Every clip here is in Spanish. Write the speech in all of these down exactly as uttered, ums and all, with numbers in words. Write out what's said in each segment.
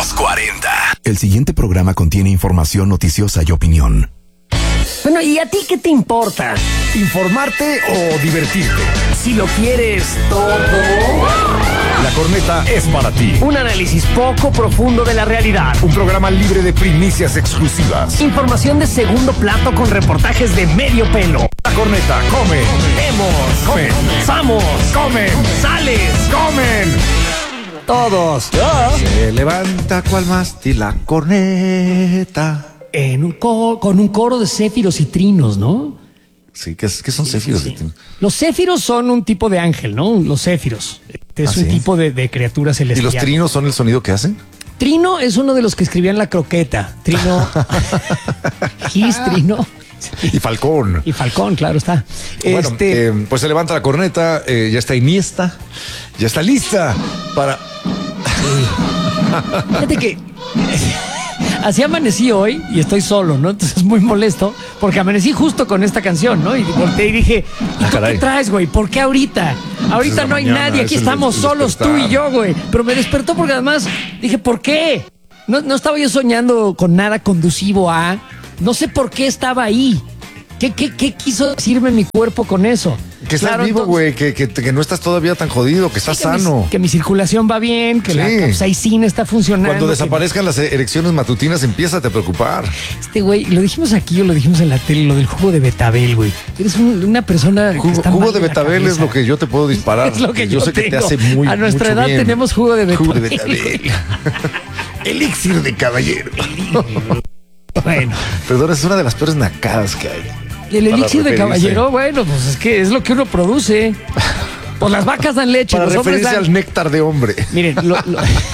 Los cuarenta. El siguiente programa contiene información noticiosa y opinión. Bueno, ¿y a ti qué te importa? ¿Informarte o divertirte? Si lo quieres todo. La Corneta es para ti. Un análisis poco profundo de la realidad. Un programa libre de primicias exclusivas. Información de segundo plato con reportajes de medio pelo. La Corneta come. Vemos. Comen. Vamos. Comen. Sales. Comen. Todos. Se levanta cual mástil la corneta. En un coro, con un coro de céfiros y trinos, ¿no? Sí, ¿qué, qué son céfiros? Sí. Los céfiros son un tipo de ángel, ¿no? Los céfiros. Es ¿Ah, un sí? tipo de, de criatura ¿Y celestial. los trinos son el sonido que hacen? Trino es uno de los que escribían La Croqueta. Trino. Gis, Trino. Y Falcón. Y Falcón, claro está. Bueno, este. eh, pues se levanta la corneta, eh, ya está Iniesta, ya está lista para... Fíjate que. Así amanecí hoy y estoy solo, ¿no? Entonces es muy molesto porque amanecí justo con esta canción, ¿no? Y volteé y dije, ¿y tú qué traes, güey? ¿Por qué ahorita? Ahorita no hay nadie, aquí estamos solos tú y yo, güey. Pero me despertó porque además dije, ¿por qué? No, no estaba yo soñando con nada conducivo a... No sé por qué estaba ahí. ¿Qué, qué, qué quiso decirme mi cuerpo con eso? Que estás Claro, vivo, entonces- güey, que, que, que no estás todavía tan jodido, que estás Sí, que mi- sano. que mi circulación va bien, que Sí. la capsaicina está funcionando. Cuando que- desaparezcan las erecciones matutinas, empieza a preocupar. Este güey, lo dijimos aquí o lo dijimos en la tele, lo del jugo de betabel, güey. Eres un- una persona que Jugo, está jugo mal de la betabel es cabeza. lo que yo te puedo disparar. Es lo que yo, sé que te tengo. hace muy A nuestra mucho edad bien. tenemos jugo de betabel. Jugo de betabel. Elixir de caballero. Bueno, Perdón, es una de las peores nacadas que hay. y el Para elixir de referirse. caballero, bueno, pues es que es lo que uno produce. Pues las vacas dan leche, Para los hombres referirse dan... al néctar de hombre. Miren, lo- lo-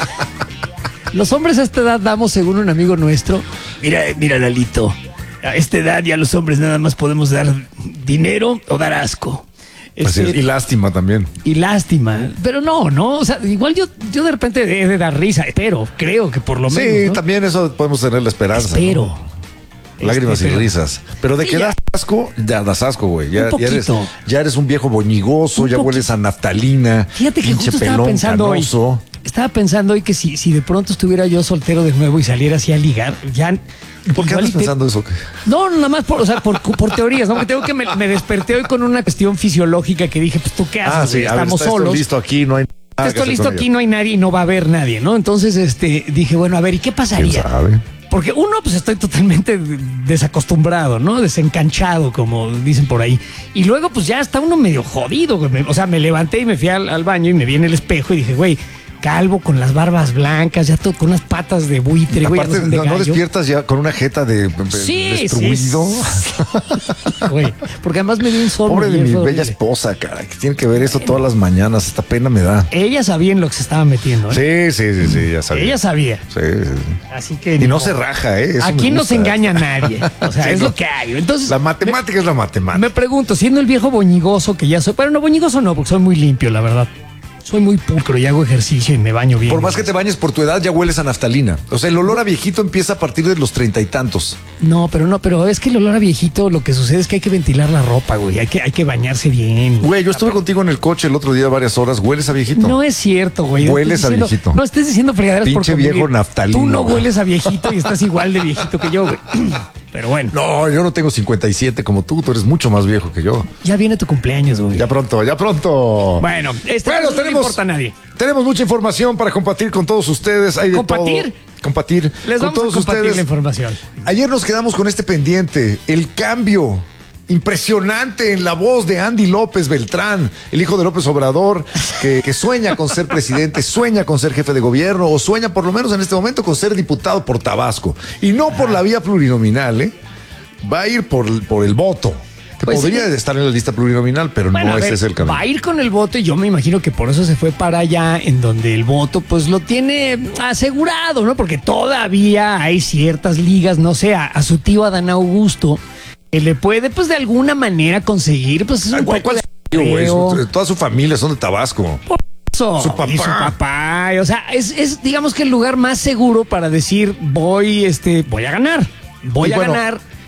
los hombres a esta edad damos, según un amigo nuestro, mira, mira, Lalito, a esta edad ya los hombres nada más podemos dar dinero o dar asco. Así Este, es, y lástima también. y lástima, pero no, no, o sea, igual yo, yo de repente he de dar risa, espero, creo que por lo Sí, menos, ¿no? también eso podemos tener la esperanza. Espero. ¿no? Lágrimas Este, y pero- risas. Pero de Sí, que ya. das asco, ya das asco, güey. Ya, Un ya eres, poquito. ya eres un viejo boñigoso, Un ya poquito. hueles a naftalina. Fíjate que pinche justo estaba pelón pensando canoso. hoy, estaba pensando hoy que si, si de pronto estuviera yo soltero de nuevo y saliera así a ligar, ya... ¿Por qué igual andas y te- pensando eso? No, nada más por, o sea, por, por teorías, ¿no? Que tengo que me, me desperté hoy con una cuestión fisiológica que dije, pues tú qué haces, Ah, güey? sí, a ver, estamos está esto solos. listo aquí, no hay nada que Esto hacer listo con aquí, ello. no hay nadie y no va a haber nadie, ¿no? Entonces, este, dije, bueno, a ver, ¿y qué ¿Quién pasaría? sabe? Porque uno, pues estoy totalmente desacostumbrado, ¿no? Desencanchado, como dicen por ahí. Y luego, pues ya está uno medio jodido, güey. Me- O sea, me levanté y me fui al, al baño y me vi en el espejo y dije, güey, calvo, con las barbas blancas, ya todo con unas patas de buitre, güey. ya Aparte, son de no, no gallo. despiertas ya con una jeta de, de- Sí, destruido. sí, sí, güey. Porque además me dio un sol. Pobre de y mi fue bella horrible. esposa, cara, que tiene que ver eso todas las mañanas. Esta pena me da. Ella sabía en lo que se estaba metiendo, ¿eh? Sí, sí, sí, sí, ya sabía. Ella sabía. Sí, sí, sí. Así que. Y no modo. se raja, ¿eh? Eso Aquí me no se gusta. engaña a nadie. O sea, Sí, es no. lo que hay. Entonces. La matemática es la matemática. Me pregunto, siendo el viejo boñigoso que ya soy, pero no boñigoso no, porque soy muy limpio, la verdad. Soy muy pulcro y hago ejercicio y me baño bien. Por más que te bañes por tu edad, ya hueles a naftalina. O sea, el olor a viejito empieza a partir de los treinta y tantos. No, pero no, pero es que el olor a viejito, lo que sucede es que hay que ventilar la ropa, güey. Hay que, hay que bañarse bien. Güey, yo estuve contigo en el coche el otro día varias horas. ¿Hueles a viejito? No es cierto, güey. Hueles Estés a diciendo- viejito. No estés diciendo fregaderas por Pinche convivir. viejo naftalino. Tú no hueles a viejito y estás igual de viejito que yo, güey. Pero bueno, No, yo no tengo cincuenta y siete como tú. Tú eres mucho más viejo que yo. ya viene tu cumpleaños, güey. Ya pronto, ya pronto. Bueno, este Bueno, no le importa a nadie. Tenemos mucha información para compartir con todos ustedes. Hay de ¿Compartir? todo. Compartir. Les con vamos todos a compartir ustedes. la información. Ayer nos quedamos con este pendiente, el cambio impresionante en la voz de Andy López Beltrán, el hijo de López Obrador, que, que sueña con ser presidente, sueña con ser jefe de gobierno o sueña por lo menos en este momento con ser diputado por Tabasco. Y no por la vía plurinominal, ¿eh? Va a ir por, por el voto, que Pues podría sí. estar en la lista plurinominal, pero Bueno, no a ese ver, es el camino. va a ir con el voto y yo me imagino que por eso se fue para allá, en donde el voto pues lo tiene asegurado, ¿no? Porque todavía hay ciertas ligas, no sé, a, a su tío Adán Augusto, que le puede pues de alguna manera conseguir pues es un ¿Cuál- poco cuál de es su tío, güey? Su- acarreo. toda su familia son de Tabasco. Eso, Su papá. y su papá, o sea, es, es digamos que el lugar más seguro para decir voy, este, voy a ganar, voy Y a bueno, ganar.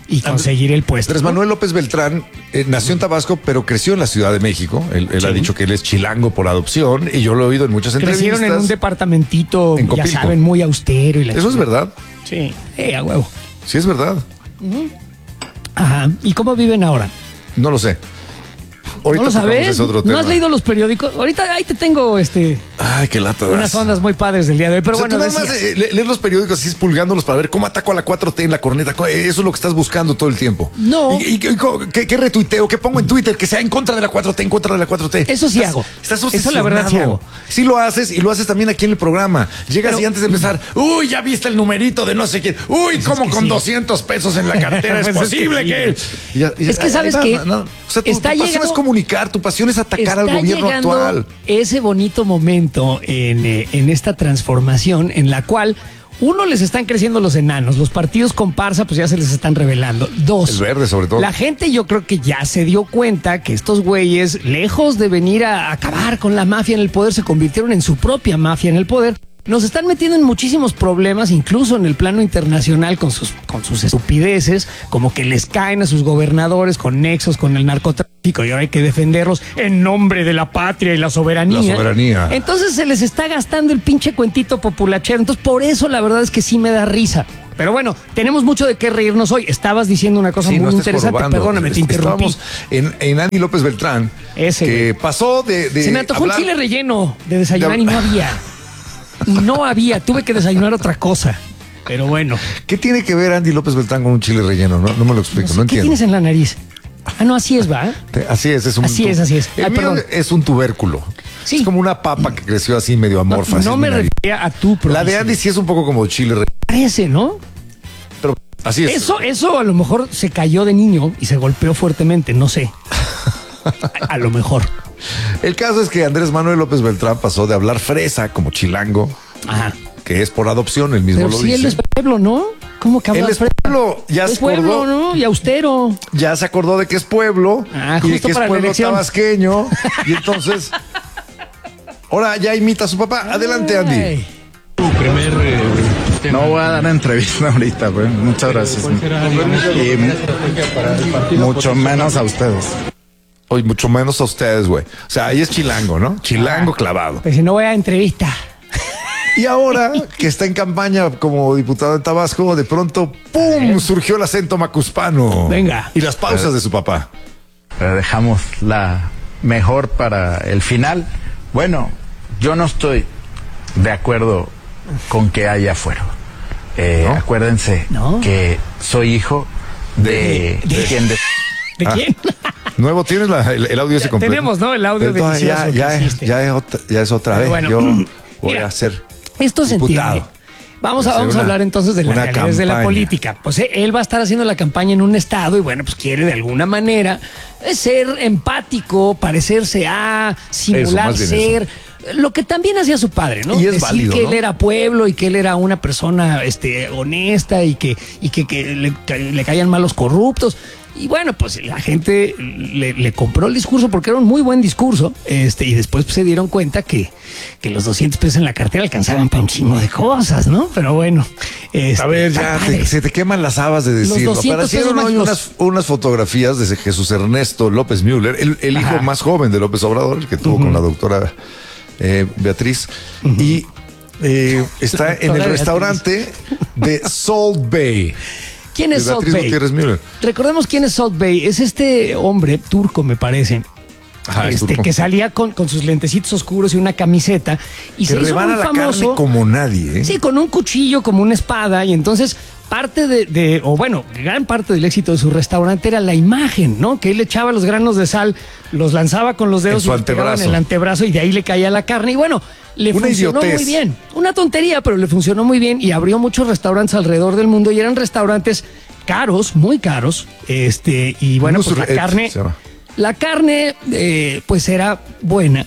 y conseguir el puesto. Andrés Manuel López Beltrán eh, nació en Tabasco, pero creció en la Ciudad de México. Él, él Sí. ha dicho que él es chilango por adopción y yo lo he oído en muchas Crecieron entrevistas. en un departamentito, En ya Copilco. saben, muy austero. Y la Eso es chingada. verdad. Sí, eh, a huevo. Sí, es verdad. Ajá. ¿Y cómo viven ahora? No lo sé. Ahorita ¿No lo tocamos sabes? ese otro ¿No tema. has leído los periódicos? Ahorita ahí te tengo este Ay, qué lata. unas das. ondas muy padres del día de hoy. Pero O sea, bueno, tú nada más decías. eh, le- leer los periódicos así expulgándolos para ver cómo ataco a la cuatro T en la corneta. Co- eh, Eso es lo que estás buscando todo el tiempo. No. ¿Y, y- y co- qué, qué retuiteo? ¿Qué pongo en Twitter? Que sea en contra de la cuatro T, en contra de la cuatro T. Eso sí Estás- hago. Estás Eso la verdad sí obsesionado. hago. Sí lo haces y lo haces también aquí en el programa. Llegas Pero- y antes de empezar, uy, ya viste el numerito de no sé quién. Uy, cómo que con sí. doscientos pesos en la cartera es Pues es que posible sí. que... Y ya- y ya- Es que, ¿sabes no, qué? no, no. O sea, tu, Está tu pasión llegando- es comunicar, tu pasión es atacar al Está gobierno llegando actual. ese bonito momento en, eh, en esta transformación en la cual uno, les están creciendo los enanos, los partidos comparsa pues ya se les están revelando. Dos, El verde, sobre todo. la gente yo creo que ya se dio cuenta que estos güeyes, lejos de venir a acabar con la mafia en el poder, se convirtieron en su propia mafia en el poder. Nos están metiendo en muchísimos problemas, incluso en el plano internacional, con sus, con sus estupideces, como que les caen a sus gobernadores con nexos con el narcotráfico y ahora hay que defenderlos en nombre de la patria y la soberanía. La soberanía. Entonces se les está gastando el pinche cuentito populachero. Entonces por eso la verdad es que sí me da risa. Pero bueno, tenemos mucho de qué reírnos hoy. Estabas diciendo una cosa Sí, muy no estés interesante. jorobando. Perdóname, te Est- interrumpí. Estábamos en, en Andy López Beltrán, Ese, que pasó de, de Se me antojó hablar- un chile relleno de desayunar de- y no había. Y no había. Tuve que desayunar otra cosa. Pero bueno. ¿Qué tiene que ver Andy López Beltrán con un chile relleno? No, no me lo explico, no, ¿Qué entiendo. tienes en la nariz? Ah, no, así es, ¿va? Te- Así es, es un Así es, así es. El Ay, mío perdón. es un tubérculo. Sí. Es como una papa que creció así medio No, amorfa. así no en me mi nariz. refería a tu La de Andy sí es un poco como chile relleno, Parece, ¿no? pero así es. Eso, eso a lo mejor se cayó de niño y se golpeó fuertemente, no sé. A, a lo mejor. El caso es que Andrés Manuel López Beltrán pasó de hablar fresa como chilango, Ajá. que es por adopción, el mismo Pero lo sí, dice. él es pueblo, ¿no? ¿Cómo que Él hablas es fresa? pueblo, ya Es se acordó. pueblo, ¿no? Y austero. Ya se acordó de que es pueblo Ah, y de justo que es para la pueblo elección. tabasqueño y entonces ahora ya imita a su papá. Adelante, Andy. Ay. No voy a dar entrevista ahorita, güey. Muchas gracias. Y mu- mucho menos a ustedes. Hoy mucho menos a ustedes, güey. O sea, ahí es chilango, ¿no? Chilango clavado. Pues si no voy a entrevista. Y ahora que está en campaña como diputado en Tabasco, de pronto, ¡pum! Surgió el acento macuspano. Venga. Y las pausas de su papá. Pero dejamos la mejor para el final. Bueno, yo no estoy de acuerdo con que haya fuero. Eh, ¿No? Acuérdense ¿No? que soy hijo de, De- de quien de- ¿De Ah. quién? Nuevo, tienes la- el, el audio ese completo. tenemos, ¿no? El audio Pero delicioso ya, que ya, es- hiciste. ya, es otra, ya es otra Pero vez. bueno, Yo voy mira, a ser Esto se diputado. entiende. Vamos a, Hacer vamos a una- hablar entonces de la una realidad de la campaña. política. Pues eh, él va a estar haciendo la campaña en un estado y bueno, pues quiere de alguna manera eh, ser empático, parecerse a, simular más bien ser. Lo que también hacía su padre, ¿no? Y es Decir válido, que ¿no? él era pueblo y que él era una persona este, honesta y que, y que, que le, ca- le caían mal los corruptos. Y bueno, pues la gente le, le compró el discurso porque era un muy buen discurso. Este, y después pues, se dieron cuenta que, que los doscientos pesos en la cartera alcanzaban para un chingo de cosas, ¿no? Pero bueno. este, A ver, está ya padre. te- se te queman las habas de decirlo. doscientos Aparecieron pesos hoy mágicos. unas, unas fotografías de Jesús Ernesto López Müller, el, el hijo Ajá. más joven de López Obrador, el que tuvo con la doctora eh, Beatriz. Y eh, está en el Doctora restaurante de Salt Bay. ¿Quién es de Salt Beatriz Bay? Gutiérrez Müller. Recordemos quién es Salt Bay. Es este hombre turco, me parece. Ajá, es este, turco. que salía con, con sus lentecitos oscuros y una camiseta y Que se hizo rebana muy la famoso. carne como nadie, ¿eh? Sí, con un cuchillo, como una espada, y entonces parte de, de, o bueno, gran parte del éxito de su restaurante era la imagen, ¿no? Que él echaba los granos de sal, los lanzaba con los dedos En su y los pegaba en antebrazo. el antebrazo y de ahí le caía la carne. Y bueno, le Una funcionó idiotez. muy bien. Una tontería, pero le funcionó muy bien y abrió muchos restaurantes alrededor del mundo y eran restaurantes caros, muy caros. Este, y bueno, pues la Nusret carne, se llama. la carne, eh, pues era buena.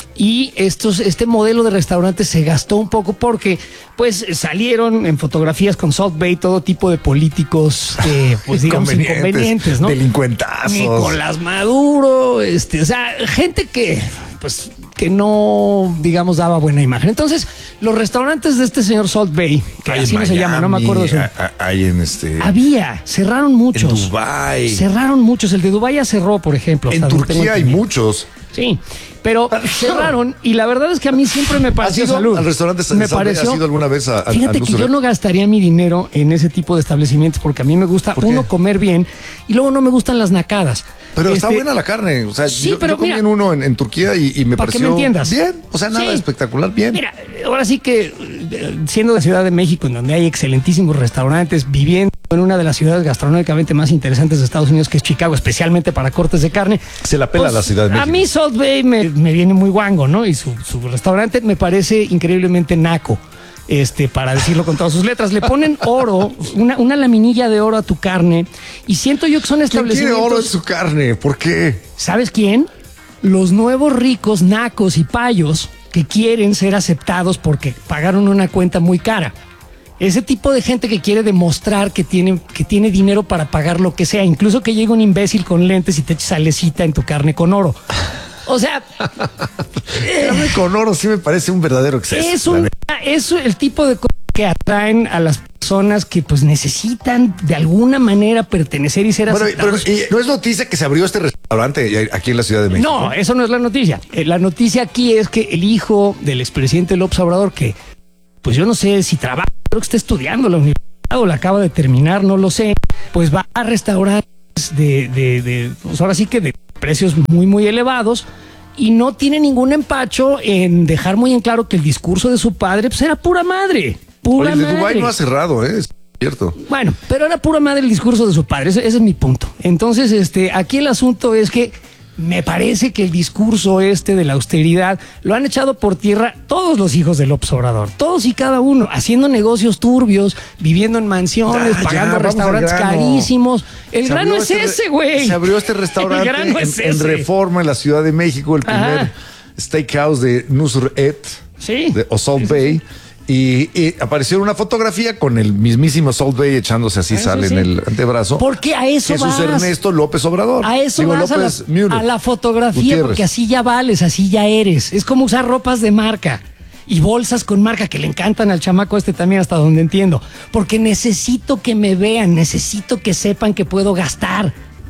Y estos, este modelo de restaurante se gastó un poco porque pues salieron en fotografías con Salt Bay todo tipo de políticos, eh, pues digamos Inconvenientes, inconvenientes, ¿no? delincuentazos. Nicolás Maduro, este, o sea, gente que pues que no, digamos, daba buena imagen. Entonces, los restaurantes de este señor Salt Bay, que Hay así en no se llama, no me acuerdo de su... Miami, a- a- Hay en este. Había, cerraron muchos. En Dubái. Cerraron muchos. El de Dubái ya cerró, por ejemplo. En hasta donde tengo Turquía hay entendido. muchos. Sí, pero cerraron y la verdad es que a mí siempre me ¿Has pareció ido salud. al restaurante de me Salt Bay? pareció. ¿Has ido alguna vez a, a, Fíjate a que Luxor? yo no gastaría mi dinero en ese tipo de establecimientos porque a mí me gusta, ¿Por uno, qué? comer bien y luego no me gustan las nacadas. Pero está Este, buena la carne. O sea, sí, yo, pero yo comí mira, en uno en, en Turquía y, y me para que pareció me entiendas. bien. O sea, nada Sí. espectacular, bien. Mira, ahora sí que eh, siendo de Ciudad de México, en donde hay excelentísimos restaurantes, viviendo en una de las ciudades gastronómicamente más interesantes de Estados Unidos, que es Chicago, especialmente para cortes de carne. Se la pela la Ciudad de México. A mí Salt Bay me, me viene muy guango, ¿no? Y su, su restaurante me parece increíblemente naco. Este, para decirlo con todas sus letras, le ponen oro, una, una laminilla de oro a tu carne, y siento yo que son ¿Quién quiere establecimientos. oro en su carne? ¿Por qué? ¿Sabes quién? Los nuevos ricos, nacos y payos que quieren ser aceptados porque pagaron una cuenta muy cara. Ese tipo de gente que quiere demostrar que tiene, que tiene dinero para pagar lo que sea, incluso que llegue un imbécil con lentes y te eche salecita en tu carne con oro. O sea, Carne con oro sí me parece un verdadero exceso. es, la un, neta. es el tipo de cosas que atraen a las personas que pues necesitan de alguna manera pertenecer y ser Bueno, pero aceptados. y no es noticia que se abrió este restaurante aquí en la Ciudad de México. No, eso no es la noticia. Eh, La noticia aquí es que el hijo del expresidente López Obrador, que pues yo no sé si trabaja, creo que está estudiando la universidad o la acaba de terminar, no lo sé, pues va a restaurantes de, de, de pues ahora sí que de precios muy, muy elevados y no tiene ningún empacho en dejar muy en claro que el discurso de su padre pues era pura madre. Pura Oye, el de madre. Dubái no ha cerrado, ¿eh? Es cierto. Bueno, pero era pura madre el discurso de su padre, ese, ese es mi punto. Entonces, este, aquí el asunto es que me parece que el discurso este de la austeridad lo han echado por tierra todos los hijos del López Obrador, todos y cada uno, haciendo negocios turbios, viviendo en mansiones, Ya, ya, pagando vamos restaurantes al grano. carísimos. El Se grano abrió es este re- ese, güey. Se abrió este restaurante El grano en, es en ese. Reforma en la Ciudad de México, el primer Ajá. steakhouse de Nusret, Sí. de o Salt Bay. Y, y apareció una fotografía con el mismísimo Salt Bay echándose así Ah, sí, sal sí. en el antebrazo. Porque a eso Jesús vas. Ernesto López Obrador. A eso Digo, vas, López a, la, Müller. a la fotografía, Gutiérrez. porque así ya vales, así ya eres. Es como usar ropas de marca y bolsas con marca que le encantan al chamaco este también, hasta donde entiendo. Porque necesito que me vean, necesito que sepan que puedo gastar.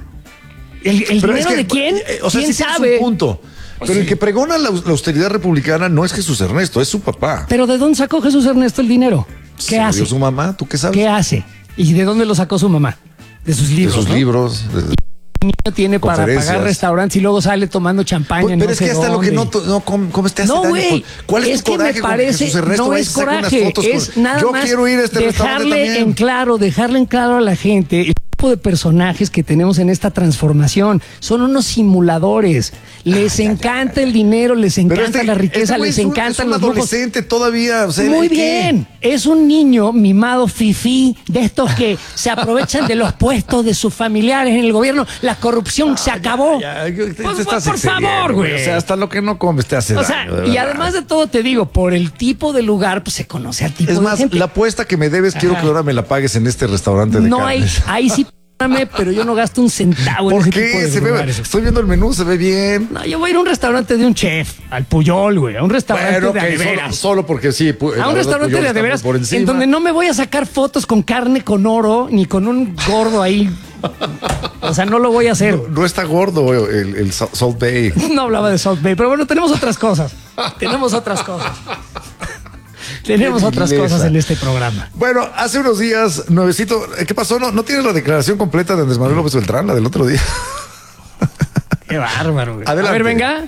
¿El, el Pero dinero es que, de quién? eh, O sea, ¿Quién sí tienes sabe? un punto. Pero Sí. el que pregona la, la austeridad republicana no es Jesús Ernesto, es su papá. Pero ¿de dónde sacó Jesús Ernesto el dinero? ¿Qué Se lo hace? dio su mamá, ¿tú qué sabes? ¿Qué hace? ¿Y de dónde lo sacó su mamá? De sus De libros. sus ¿no? libros. de- El niño tiene para Conferencias. pagar restaurantes y luego sale tomando champaña. Pues, en pero no es que sé hasta lo que no, dónde. to- no come, come te hace No, daño. güey. ¿Cuál es, es tu que coraje me con parece, Jesús Ernesto? no Ahí es se saca unas coraje, fotos con- es nada Yo más quiero ir a este restaurante dejarle también. en claro, dejarle en claro a la gente el tipo de personajes que tenemos en esta transformación. Son unos simuladores. Les encanta el dinero, les Pero encanta este- la riqueza, este güey les es un- encantan es un los lujos. adolescente todavía. O sea, Muy ¿qué? bien, es un niño mimado fifí, de estos que se aprovechan de los puestos de sus familiares en el gobierno. La corrupción se acabó. Ya, te- te Pues, estás por excediendo, favor, güey. O sea, hasta lo que no comes te hace O sea, daño, de y verdad. además de todo te digo, por el tipo de lugar, pues se conoce al tipo Es de más, gente. la apuesta que me debes, quiero Ajá. que ahora me la pagues en este restaurante de No hay, carnes. ahí sí, perdóname, pero yo no gasto un centavo en ¿Por ese tipo qué? de Se ve, lugares. estoy viendo el menú, se ve bien. No, yo voy a ir a un restaurante de un chef, al Puyol, güey, a un restaurante Bueno, de ok, a de solo, veras. solo porque sí. pu- la A un verdad, restaurante Puyol de a está de veras, muy por encima. en donde no me voy a sacar fotos con carne con oro, ni con un gordo ahí. O sea, no lo voy a hacer. No, no está gordo el, el Sa- Salt Bay. No hablaba de Salt Bay, pero bueno, tenemos otras cosas. Tenemos otras cosas. Tenemos Qué otras vileza. cosas en este programa. Bueno, hace unos días, nuevecito, ¿qué pasó? ¿No, no tienes la declaración completa de Andrés Manuel López Beltrán, la del otro día? Qué bárbaro, güey. Adelante. A ver, venga.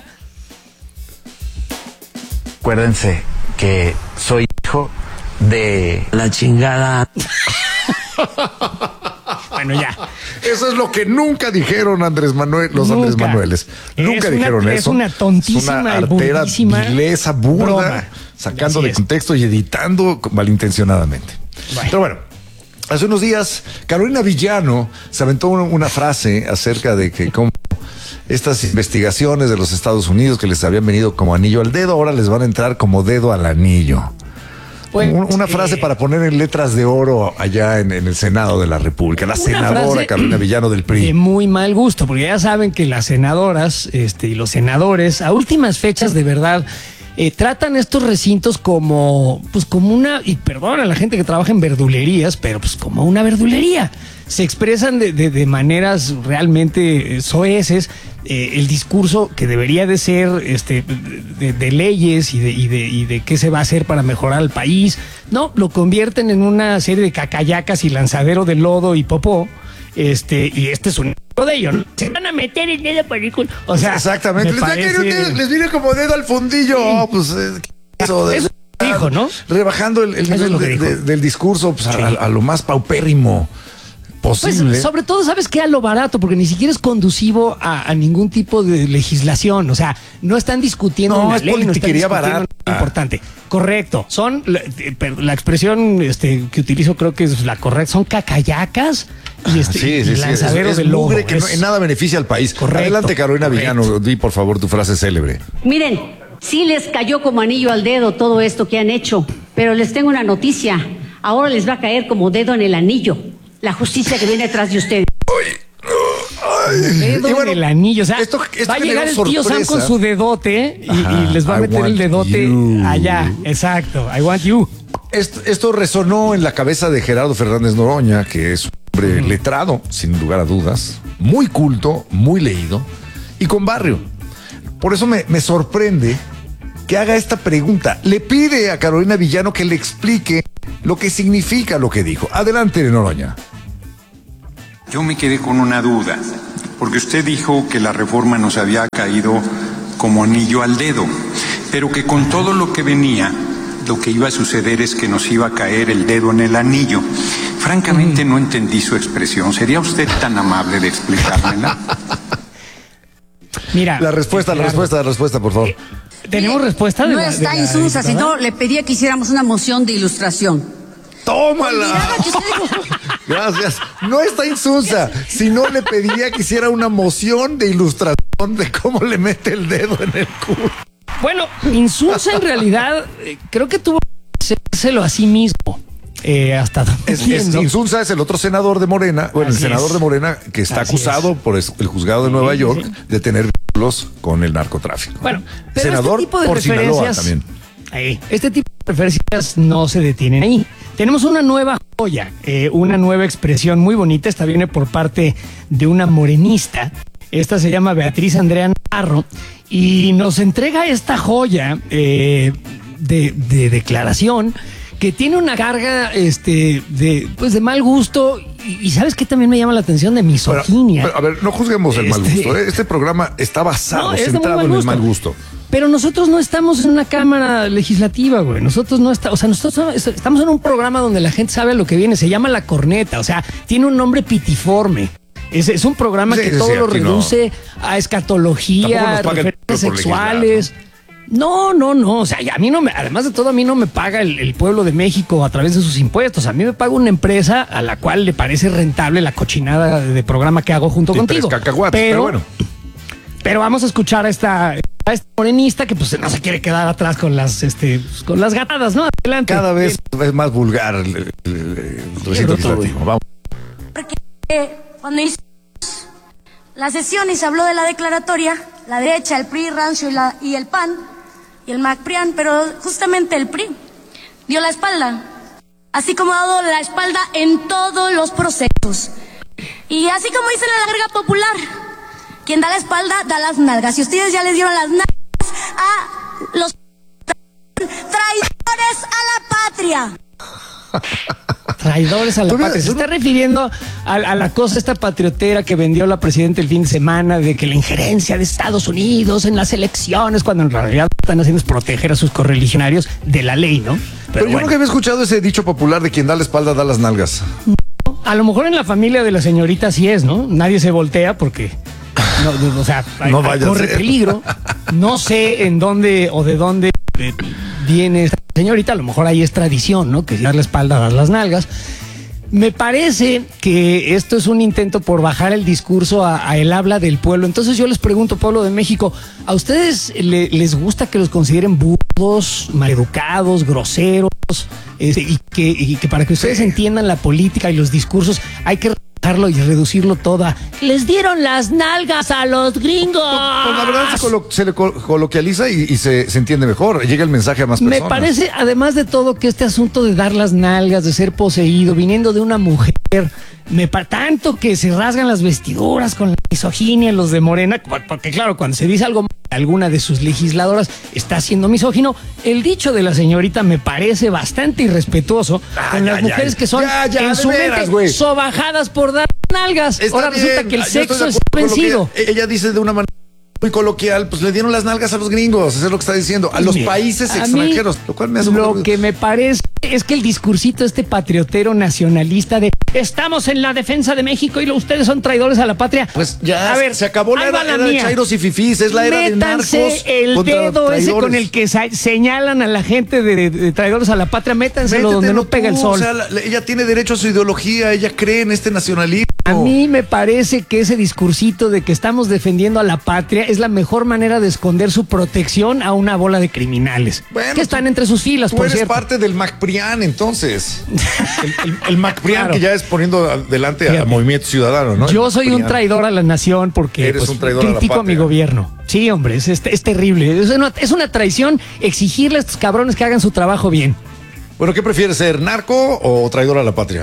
Acuérdense que soy hijo de La chingada. Bueno, ya. Eso es lo que nunca dijeron Andrés Manuel, los Andrés Nunca. Manueles. Nunca Es una- dijeron es eso. una tontísima Es una y artera, burrísima vileza, burda, broma. sacando Así de es. contexto y editando malintencionadamente. Bueno. Pero bueno, hace unos días Carolina Villano se aventó una, una frase acerca de que como estas investigaciones de los Estados Unidos que les habían venido como anillo al dedo, ahora les van a entrar como dedo al anillo. Pues, Un- una frase eh, para poner en letras de oro allá en, en el Senado de la República. La Una senadora frase Carolina Villano del P R I. de muy mal gusto, porque ya saben que las senadoras este, y los senadores, a últimas fechas, de verdad, eh, tratan estos recintos como, pues como una, y perdón a la gente que trabaja en verdulerías, pero pues como una verdulería. Se expresan de, de, de maneras realmente eh, soeces. Eh, el discurso que debería de ser este, de, de leyes y de, y, de, y de qué se va a hacer para mejorar el país, no, lo convierten en una serie de cacayacas y lanzadero de lodo y popó. Este, y este es un de ello, ¿no? Se van a meter en esa película. O sea, Exactamente. me Les, parece- viene, les viene como dedo al fundillo. Oh, pues, eh, eso, de- Eso dijo, ¿no? Rebajando el, el Eso es nivel lo que de- dijo. de- del discurso pues, a- Sí. a, a lo más paupérrimo Pues, posible. sobre todo, ¿sabes qué? A lo barato, porque ni siquiera es conducivo a, a ningún tipo de legislación. O sea, no están discutiendo No, una es ley, no están politiquería discutiendo barata. nada importante. Correcto. Son, la, eh, pero la expresión este, que utilizo creo que es la correcta, son cacayacas y, este, Sí, sí, y sí, es, lanzaderos es de lodo. mugre que no- Es- en nada beneficia al país. Correcto, Adelante, Carolina correcto. Villano, di por favor tu frase célebre. Miren, sí les cayó como anillo al dedo todo esto que han hecho, pero les tengo una noticia. Ahora les va a caer como dedo en el anillo la justicia que viene detrás de ustedes. dedo Y bueno, en el anillo. O sea, esto- esto va a llegar el generó tío Sam sorpresa. con su dedote y, Ajá, y les va a I meter el want dedote you. allá. Exacto. I want you. Esto, esto resonó en la cabeza de Gerardo Fernández Noroña, que es un hombre letrado, sin lugar a dudas, muy culto, muy leído y con barrio. Por eso me, me sorprende que haga esta pregunta. Le pide a Carolina Villano que le explique lo que significa lo que dijo. Adelante, Noroña. Yo me quedé con una duda, porque usted dijo que la reforma nos había caído como anillo al dedo, pero que con todo lo que venía, lo que iba a suceder es que nos iba a caer el dedo en el anillo. Francamente no entendí su expresión. ¿Sería usted tan amable de explicármela? Mira. La respuesta, la Gerardo, respuesta, la respuesta, por favor. ¿Tenemos respuesta de No la- de está la insulsa, diputada? sino le pedía que hiciéramos una moción de ilustración. ¡Tómala! Olvidaba que usted- Gracias. No está insulsa, sino le pedía que hiciera una moción de ilustración de cómo le mete el dedo en el culo. Bueno, Insulza en realidad eh, creo que tuvo que hacérselo a sí mismo. Eh, hasta donde Es, es- entiendo. Insulza es el otro senador de Morena, bueno, el Así senador es. de Morena que está Así acusado es. por es- el juzgado de Nueva Sí, York sí. de tener vínculos con el narcotráfico. Bueno, pero senador este tipo de por Sinaloa referencias, también. ahí, este tipo de referencias no se detienen ahí. Tenemos una nueva joya, eh, una nueva expresión muy bonita. Esta viene por parte de una morenista. Esta se llama Beatriz Andrea Navarro y nos entrega esta joya eh, de, de declaración que tiene una carga este, de, pues de mal gusto y, y ¿sabes qué también me llama la atención? De Pero, misoginia. pero, a ver, no juzguemos el mal Este- gusto. ¿eh? Este programa está basado, No, es de muy centrado mal en el gusto. mal gusto. Pero nosotros no estamos en una cámara legislativa, güey. Nosotros no estamos, o sea, nosotros estamos en un programa donde la gente sabe a lo que viene. Se llama La Corneta, o sea, tiene un nombre pitiforme. Es, es un programa Sí, que sí, todo sí, lo aquí no. reduce a Tampoco escatología, nos paga el referencias pueblo por sexuales. No, no, no. O sea, a mí no me, además de todo, a mí no me paga el, el pueblo de México a través de sus impuestos. A mí me paga una empresa a la cual le parece rentable la cochinada de programa que hago junto Y tres contigo. cacahuates, pero bueno. Pero vamos a escuchar a esta, a esta morenista que pues no se quiere quedar atrás con las, este, con las gatadas, ¿no? Adelante. Cada vez es más vulgar el, el- el recinto bruto, legislativo. Vamos. Porque eh, cuando hicimos la sesión y se habló de la declaratoria, la derecha, el P R I, Rancio y, la, y el P A N y el MacPrian, pero justamente el P R I dio la espalda, así como ha dado la espalda en todos los procesos. Y así como dice la larga popular, quien da la espalda da las nalgas. Y ustedes ya les dieron las nalgas a los traidores a la patria. Traidores a la Tú no- patria. Se tú no- está refiriendo a, a la cosa esta patriotera que vendió la presidenta el fin de semana de que la injerencia de Estados Unidos en las elecciones, cuando en realidad lo que están haciendo es proteger a sus correligionarios de la ley, ¿no? Pero, yo bueno, nunca había escuchado ese dicho popular de quien da la espalda da las nalgas. a lo mejor en la familia de la señorita sí es, ¿no? Nadie se voltea porque, no, no, o sea, hay- No vaya a corre ser. peligro. No sé en dónde o de dónde eh, viene esta señorita. A lo mejor ahí es tradición, ¿no? Que dar la espalda, dar las nalgas. Me parece que esto es un intento por bajar el discurso a, a el habla del pueblo. Entonces yo les pregunto, pueblo de México, ¿a ustedes le, les gusta que los consideren burdos, maleducados, groseros? Este, y, que, y que para que ustedes entiendan la política y los discursos hay que reducirlo y reducirlo todo a, les dieron las nalgas a los gringos. Pues la verdad se, colo se le col coloquializa y, y se, se entiende mejor, llega el mensaje a más personas. Me parece, además de todo, que este asunto de dar las nalgas, de ser poseído, viniendo de una mujer, me pa tanto que se rasgan las vestiduras con la misoginia los de Morena, porque claro, cuando se dice algo mal de alguna de sus legisladoras está siendo misógino. El dicho de la señorita me parece bastante irrespetuoso ah, con ya, las mujeres ya, que son ya, ya, en su veras, mente wey. sobajadas por dar nalgas. Está Ahora bien, resulta que el sexo es que vencido. Ella, ella dice de una manera muy coloquial, pues le dieron las nalgas a los gringos, eso es lo que está diciendo, a los Mira, países a extranjeros, mí, lo cual me hace Lo un... que me parece es que el discursito este patriotero nacionalista de estamos en la defensa de México y lo, ustedes son traidores a la patria. Pues ya, a ver, se acabó la era, era de chairos y fifís, es la era métanse de narcos el contra dedo traidores. ese con el que señalan a la gente de, de, de traidores a la patria, métanselo donde no pega tú, el sol. O sea, la, la, ella tiene derecho a su ideología, ella cree en este nacionalismo. A mí me parece que ese discursito de que estamos defendiendo a la patria es la mejor manera de esconder su protección a una bola de criminales bueno, que están entre sus filas, tú por eres cierto. parte del MacPrián, entonces. El, el, el MacPrián claro. Que ya es poniendo adelante a Movimiento Ciudadano, ¿no? Yo soy un traidor a la nación porque eres pues, un traidor critico a, la a mi gobierno. Sí, hombre, es, es, es terrible. Es una, es una traición exigirle a estos cabrones que hagan su trabajo bien. Bueno, ¿qué prefieres, ser narco o traidor a la patria?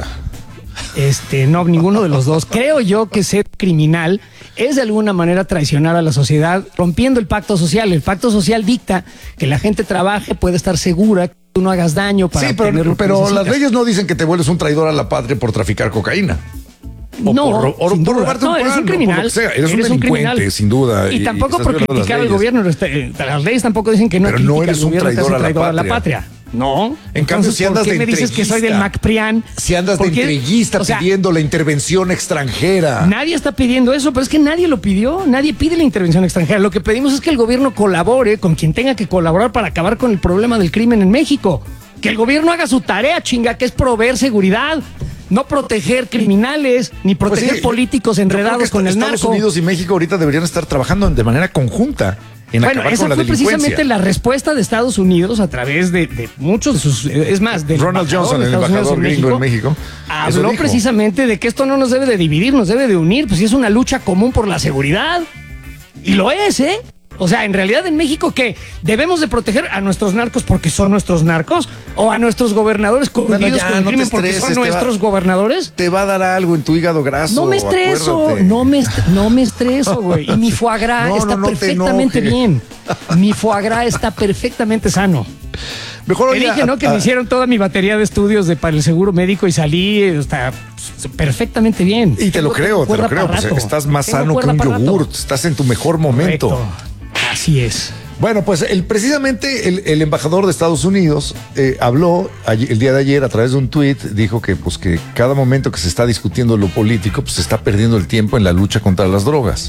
Este, no, ninguno de los dos. Creo yo que ser criminal es de alguna manera traicionar a la sociedad, rompiendo el pacto social. El pacto social dicta que la gente trabaje, puede estar segura, que tú no hagas daño para sí, pero, pero las leyes no dicen que te vuelves un traidor a la patria por traficar cocaína. O no, por, o, sin por duda. robarte un no, pan, eres un criminal. Por sea, eres, eres un delincuente, un sin duda. Y, y tampoco y por criticar al gobierno. Las leyes tampoco dicen que no pero no eres un traidor, a la, traidor a la patria. No. En cambio, si andas ¿por qué de me dices que soy del MacPrián? Si andas de entreguista o sea, pidiendo la intervención extranjera. Nadie está pidiendo eso, pero es que nadie lo pidió. Nadie pide la intervención extranjera. Lo que pedimos es que el gobierno colabore con quien tenga que colaborar para acabar con el problema del crimen en México. Que el gobierno haga su tarea, chinga, que es proveer seguridad. No proteger criminales, ni proteger pues sí, políticos enredados con el narco. Estados Unidos y México ahorita deberían estar trabajando de manera conjunta en bueno, acabar esa con la fue delincuencia. Precisamente la respuesta de Estados Unidos a través de, de muchos de sus... Es más, de Ronald Johnson, el embajador gringo en México, habló precisamente de que esto no nos debe de dividir, nos debe de unir, pues sí es una lucha común por la seguridad. Y lo es, ¿eh? O sea, en realidad en México, ¿qué? ¿Debemos de proteger a nuestros narcos porque son nuestros narcos? ¿O a nuestros gobernadores coludidos bueno, con el no crimen porque son nuestros va, gobernadores? Te va a dar algo en tu hígado graso. No me estreso, acuérdate. no me, est no me estreso, güey. Y mi foie gras no, está no, no perfectamente bien. Mi foie gras está perfectamente sano. Mejor Te dije, ¿no? Que me hicieron toda mi batería de estudios de, para el seguro médico y salí está perfectamente bien. Y te lo creo, te lo creo. Pues estás más sano que un yogur. Estás en tu mejor momento. Correcto. Así es. Bueno, pues el, precisamente el, el embajador de Estados Unidos eh, habló ayer, el día de ayer a través de un tuit, dijo que pues que cada momento que se está discutiendo lo político, pues se está perdiendo el tiempo en la lucha contra las drogas.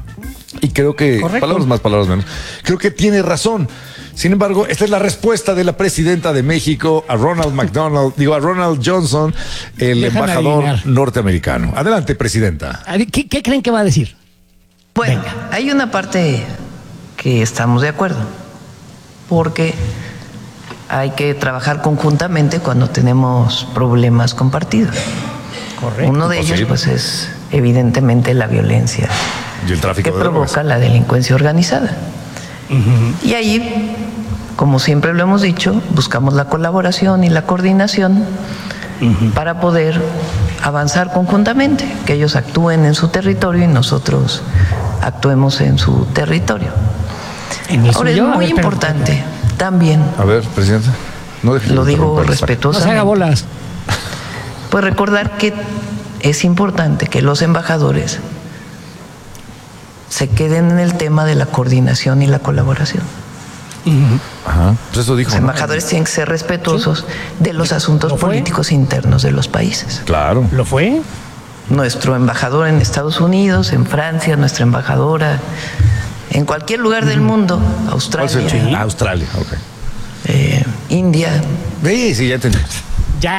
Y creo que, Correcto. palabras más, palabras menos, creo que tiene razón. Sin embargo, esta es la respuesta de la presidenta de México a Ronald McDonald, digo a Ronald Johnson, el Déjame embajador adivinar. norteamericano. Adelante, presidenta. ¿Qué, qué creen que va a decir? Bueno, Venga. hay una parte que estamos de acuerdo, porque hay que trabajar conjuntamente cuando tenemos problemas compartidos. Correcto. Uno de ellos, pues, es evidentemente la violencia y el tráfico que de provoca drogas. la delincuencia organizada. Uh-huh. Y ahí, como siempre lo hemos dicho, buscamos la colaboración y la coordinación uh-huh. para poder avanzar conjuntamente, que ellos actúen en su territorio y nosotros actuemos en su territorio. Ahora es muy importante también. A ver, presidenta. No lo digo respetuosamente. No se haga bolas. Pues recordar que es importante que los embajadores se queden en el tema de la coordinación y la colaboración. Uh-huh. Ajá. Pues eso dijo. Los embajadores ¿no? tienen que ser respetuosos ¿Sí? de los asuntos políticos internos de los países. Claro. ¿Lo fue? Nuestro embajador en Estados Unidos, en Francia, nuestra embajadora en cualquier lugar del mundo, Australia. Sí. Ah, Australia, ok. Eh, India. Sí, sí, ya entendí. Ya.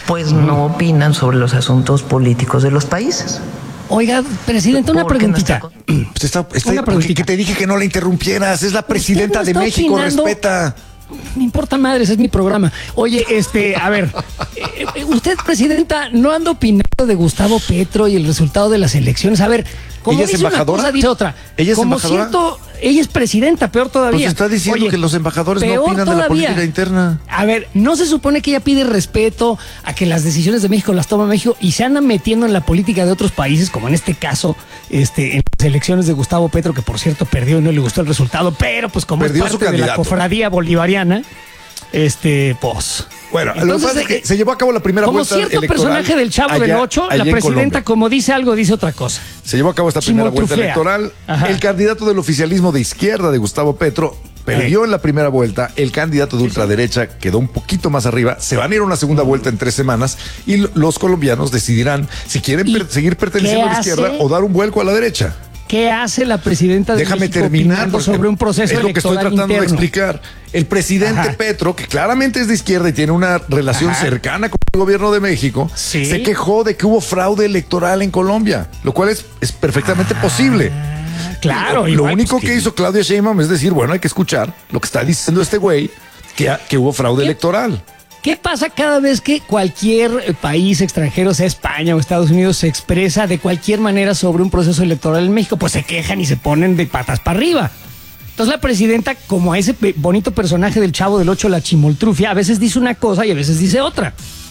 pues no opinan sobre los asuntos políticos de los países. Oiga, presidente, una Porque preguntita. nuestra- Pues está, está- Una porque preguntita. que te dije que no la interrumpieras. Es la presidenta Usted no de está México, opinando. respeta. Me importa madres, es mi programa. Oye, este, a ver, eh, eh, usted, presidenta, no anda opinando de Gustavo Petro y el resultado de las elecciones. A ver, como ¿Ella es dice una embajadora? cosa, dice otra. ¿Ella es como embajadora? cierto, ella es presidenta, peor todavía. Pues está diciendo Oye, que los embajadores no peor opinan de la todavía. política interna. A ver, ¿no se supone que ella pide respeto a que las decisiones de México las toma México y se andan metiendo en la política de otros países, como en este caso, este, en las elecciones de Gustavo Petro, que por cierto perdió y no le gustó el resultado, pero pues como Perdió es su parte de la candidato. cofradía bolivariana, este, pues... Bueno, lo que Entonces, pasa es que eh, se llevó a cabo la primera como vuelta cierto electoral personaje del Chavo allá- del Ocho, allá la en presidenta, Colombia. como dice algo, dice otra cosa. Se llevó a cabo esta primera vuelta Chimotruflea. electoral. Ajá. El candidato del oficialismo de izquierda de Gustavo Petro perdió en la primera vuelta. El candidato de ultraderecha quedó un poquito más arriba. Se van a ir a una segunda vuelta en tres semanas y l- los colombianos decidirán si quieren ¿Y per- seguir perteneciendo qué a la izquierda hace? o dar un vuelco a la derecha. ¿Qué hace la presidenta de Déjame México terminar opinando porque sobre un proceso es lo que estoy electoral tratando de interno? explicar. El presidente Ajá. Petro, que claramente es de izquierda y tiene una relación Ajá. cercana con el gobierno de México, Sí. se quejó de que hubo fraude electoral en Colombia, lo cual es, es perfectamente posible. Claro, Lo igual, único pues, que hizo Claudia Sheinbaum es decir, bueno, hay que escuchar lo que está diciendo este güey, que, ha- que hubo fraude ¿Qué? electoral. ¿Qué pasa cada vez que cualquier eh, país extranjero, sea España o Estados Unidos, se expresa de cualquier manera sobre un proceso electoral en México? Pues se quejan y se ponen de patas para arriba. Entonces la presidenta, como a ese pe- bonito personaje del Chavo del Ocho, la chimoltrufia, a veces dice una cosa y a veces dice otra.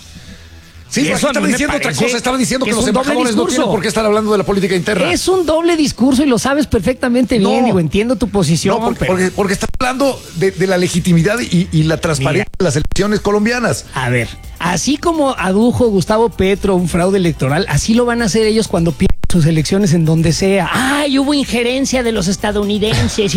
Sí, Y pero eso aquí a mí estaba me diciendo otra parece cosa, estaba diciendo que que, es los un doble embajadores no discurso. tienen por qué estar hablando de la política interna. Es un doble discurso y lo sabes perfectamente bien. No. Digo, entiendo tu posición. No, porque, pero- porque, porque está hablando de, de la legitimidad y, y la transparencia Mira. de las elecciones colombianas. A ver, así como adujo Gustavo Petro un fraude electoral, así lo van a hacer ellos cuando pierdan sus elecciones en donde sea. ¡Ay, hubo injerencia de los estadounidenses!